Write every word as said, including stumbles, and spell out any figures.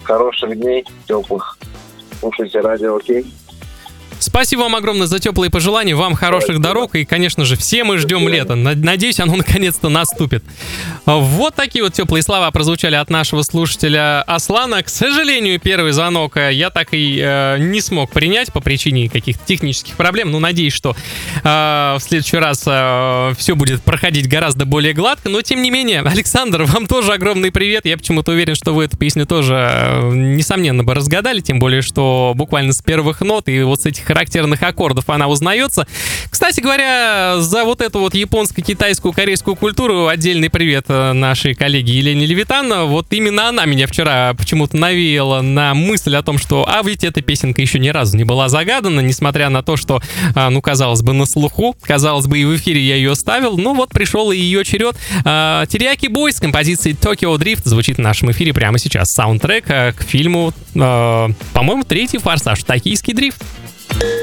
хороших дней, теплых. Слушайте радио, окей? Спасибо вам огромное за теплые пожелания, вам хороших дорог, и, конечно же, все мы ждем лета. Надеюсь, оно наконец-то наступит. Вот такие вот теплые слова прозвучали от нашего слушателя Аслана. К сожалению, первый звонок я так и э, не смог принять по причине каких-то технических проблем. Ну, надеюсь, что э, в следующий раз э, все будет проходить гораздо более гладко. Но, тем не менее, Александр, вам тоже огромный привет. Я почему-то уверен, что вы эту песню тоже, э, несомненно, бы разгадали. Тем более, что буквально с первых нот и вот с этих характерных аккордов она узнается. Кстати говоря, за вот эту вот японско-китайскую, корейскую культуру отдельный привет нашей коллеге Елене Левитан. Вот именно она меня вчера почему-то навеяла на мысль о том, что а ведь эта песенка еще ни разу не была загадана, несмотря на то, что, ну, казалось бы, на слуху, казалось бы, и в эфире я ее ставил. Ну вот пришел и ее черед. Терияки Бой с композицией Tokyo Drift звучит в нашем эфире прямо сейчас. Саундтрек к фильму, по-моему, третий «Форсаж», «Токийский дрифт».